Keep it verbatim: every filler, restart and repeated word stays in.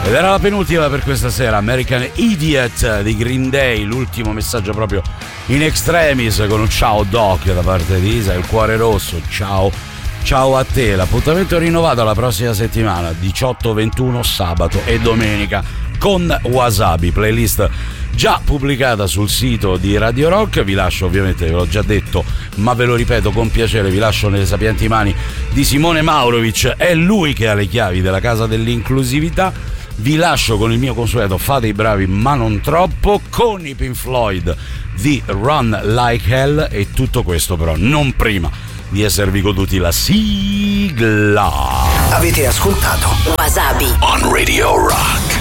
Ed era la penultima per questa sera, American Idiot di Green Day, l'ultimo messaggio proprio in extremis con un ciao Doc da parte di Isa, il cuore rosso, ciao, ciao a te. L'appuntamento è rinnovato la prossima settimana, diciotto ventuno sabato e domenica con Wasabi, playlist già pubblicata sul sito di Radio Rock. Vi lascio, ovviamente ve l'ho già detto, ma ve lo ripeto con piacere, vi lascio nelle sapienti mani di Simone Maurovic, è lui che ha le chiavi della casa dell'inclusività. Vi lascio con il mio consueto fate i bravi ma non troppo, con i Pink Floyd di Run Like Hell, e tutto questo però non prima di esservi goduti la sigla. Avete ascoltato Wasabi on Radio Rock.